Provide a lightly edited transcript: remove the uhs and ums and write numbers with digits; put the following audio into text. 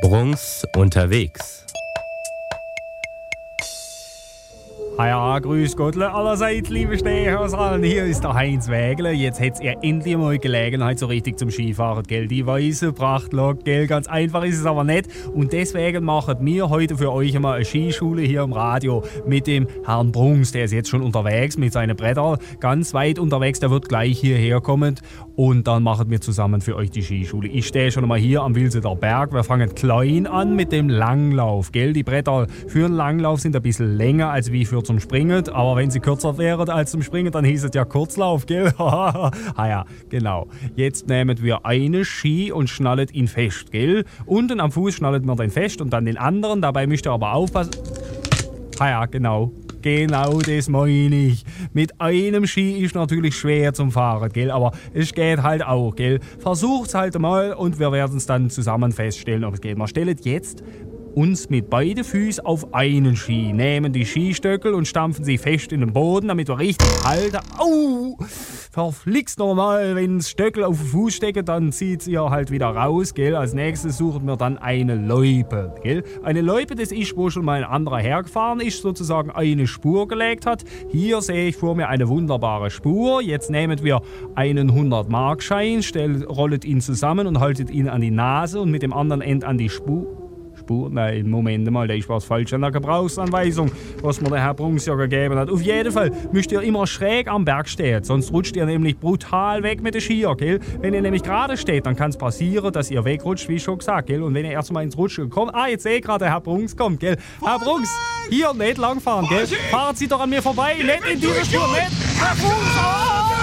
Brunks unterwegs. Ja, grüß Gottle allerseits, liebe Stehhörser. Hier ist der Heinz Wägele. Jetzt hättet ihr endlich mal Gelegenheit so richtig zum Skifahren, gell? Die weiße Prachtlok, gell? Ganz einfach ist es aber nicht. Und deswegen machen wir heute für euch einmal eine Skischule hier im Radio mit dem Herrn Brunks. Der ist jetzt schon unterwegs mit seinen Brettern. Ganz weit unterwegs, der wird gleich hierher kommen. Und dann machen wir zusammen für euch die Skischule. Ich stehe schon einmal hier am Wilseter Berg. Wir fangen klein an mit dem Langlauf, gell? Die Bretter für den Langlauf sind ein bisschen länger als wie für zum Springen, aber wenn sie kürzer wären als zum Springen, dann hieß es ja Kurzlauf, gell? Ja, genau. Jetzt nehmen wir einen Ski und schnallen ihn fest, gell? Unten am Fuß schnallen wir den fest und dann den anderen. Dabei müsst ihr aber aufpassen. Ja, genau. Genau das meine ich. Mit einem Ski ist natürlich schwer zum Fahren, gell? Aber es geht halt auch, gell? Versucht's halt mal und wir werden es dann zusammen feststellen, ob es geht. Wir stellen jetzt uns mit beiden Füßen auf einen Ski, nehmen die Skistöckel und stampfen sie fest in den Boden, damit wir richtig halten. Au! Verflixt nochmal, wenn das Stöckel auf den Fuß steckt, dann zieht es ihr halt wieder raus, gell? Als nächstes suchen wir dann eine Loipe, gell? Eine Loipe, das ist, wo schon mal ein anderer hergefahren ist, sozusagen eine Spur gelegt hat. Hier sehe ich vor mir eine wunderbare Spur. Jetzt nehmen wir einen 100-Mark-Schein, rollet ihn zusammen und haltet ihn an die Nase und mit dem anderen End an die Spur. Nein, Moment mal, da ist was falsch an der Gebrauchsanweisung, was mir der Herr Brunks ja gegeben hat. Auf jeden Fall müsst ihr immer schräg am Berg stehen, sonst rutscht ihr nämlich brutal weg mit den Skiern, gell? Wenn ihr nämlich gerade steht, dann kann es passieren, dass ihr wegrutscht, wie schon gesagt, gell? Und wenn ihr erstmal ins Rutschen kommt, jetzt sehe ich gerade, der Herr Brunks kommt, gell? Herr Brunks, hier nicht langfahren, gell? Fahren Sie doch an mir vorbei, nicht in diese Spur, nicht! Herr Brunks,